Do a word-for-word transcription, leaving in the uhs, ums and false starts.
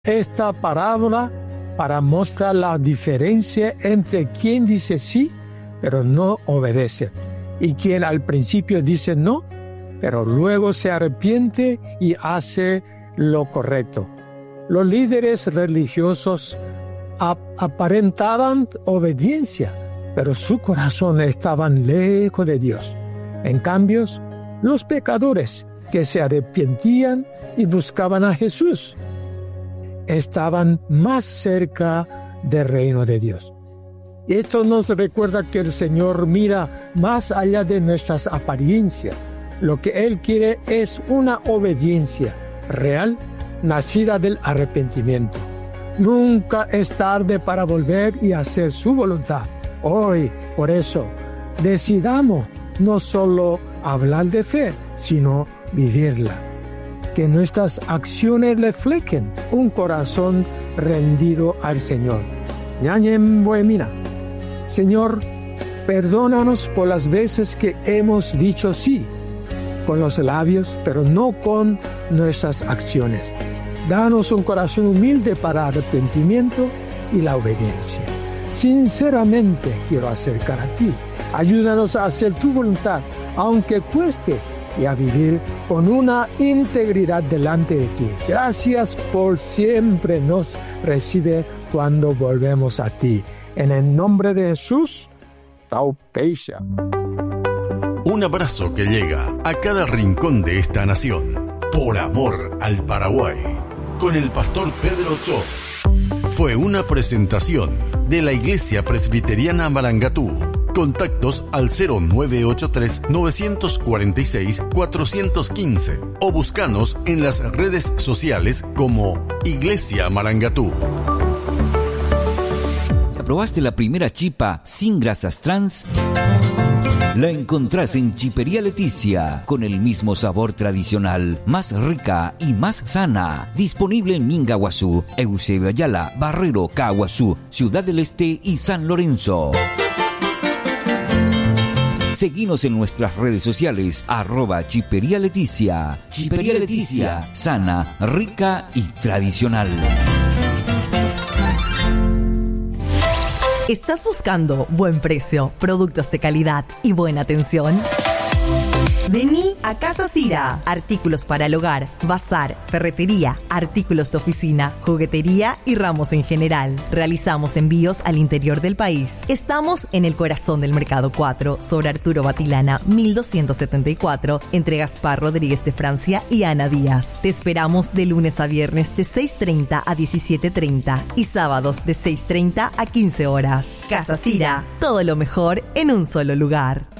esta parábola para mostrar la diferencia entre quien dice sí, pero no obedece, y quien al principio dice no, pero luego se arrepiente y hace lo correcto. Los líderes religiosos ap- aparentaban obediencia, pero su corazón estaba lejos de Dios. En cambio, los pecadores que se arrepentían y buscaban a Jesús estaban más cerca del reino de Dios. Esto nos recuerda que el Señor mira más allá de nuestras apariencias. Lo que Él quiere es una obediencia real, nacida del arrepentimiento. Nunca es tarde para volver y hacer su voluntad. Hoy, por eso, decidamos no solo hablar de fe, sino vivirla. Que nuestras acciones reflejen un corazón rendido al Señor. Ñañem Bohemina. Señor, perdónanos por las veces que hemos dicho sí con los labios, pero no con nuestras acciones. Danos un corazón humilde para arrepentimiento y la obediencia. Sinceramente quiero acercar a ti. Ayúdanos a hacer tu voluntad, aunque cueste, y a vivir con una integridad delante de ti. Gracias por siempre nos recibe cuando volvemos a ti. En el nombre de Jesús, Taupeisha. Un abrazo que llega a cada rincón de esta nación. Por amor al Paraguay. Con el pastor Pedro Cho. Fue una presentación de la Iglesia Presbiteriana Marangatú. Contactos al cero nueve ocho tres, nueve cuatro seis, cuatro uno cinco o búscanos en las redes sociales como Iglesia Marangatú. ¿Ya probaste la primera chipa sin grasas trans? La encontrás en Chipería Leticia, con el mismo sabor tradicional, más rica y más sana. Disponible en Mingaguazú, Eusebio Ayala, Barrero, Caguazú, Ciudad del Este y San Lorenzo. Seguinos en nuestras redes sociales, arroba Chipería Leticia. Chipería Leticia, sana, rica y tradicional. ¿Estás buscando buen precio, productos de calidad y buena atención? Vení a Casa Cira. Artículos para el hogar, bazar, ferretería, artículos de oficina, juguetería y ramos en general. Realizamos envíos al interior del país. Estamos en el corazón del Mercado cuatro, sobre Arturo Batilana, mil doscientos setenta y cuatro, entre Gaspar Rodríguez de Francia y Ana Díaz. Te esperamos de lunes a viernes de seis treinta a diecisiete treinta y sábados de seis treinta a quince horas. Casa Cira, todo lo mejor en un solo lugar.